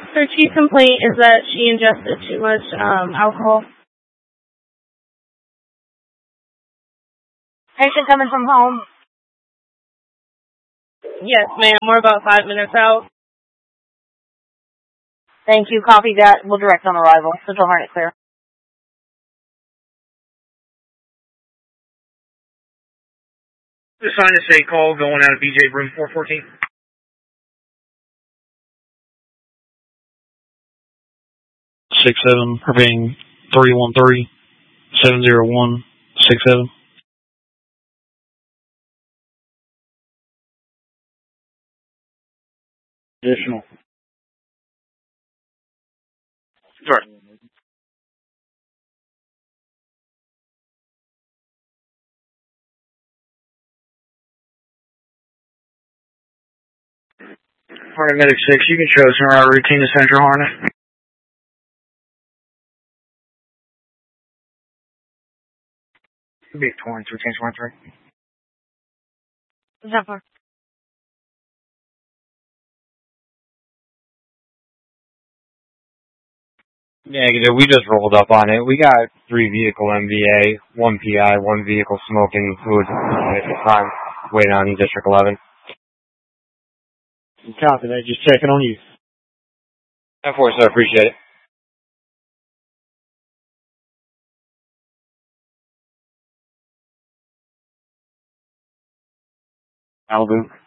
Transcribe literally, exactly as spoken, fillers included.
Her chief complaint is that she ingested too much um, alcohol. Patient coming from home. Yes, ma'am. We're about five minutes out. Thank you. Copy that. We'll direct on arrival. Central Harnett clear. Assign a state call going out of B J room four fourteen. Six seven, preventing three one three seven zero one six seven. Additional. Right. Paramedic six, you can show us our routine to Central Harnett. Big twenty-three, ten twenty-three. Zephyr. Negative. We just rolled up on it. We got three vehicle M V A, one P I, one vehicle smoking fluids at the time. Waiting on District eleven. Copy that. Just checking on you. ten four, sir. Appreciate it. Malibu.